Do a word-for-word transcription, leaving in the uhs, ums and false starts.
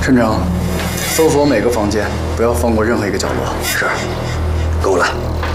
陈诚，搜索每个房间，不要放过任何一个角落。 是，跟我来。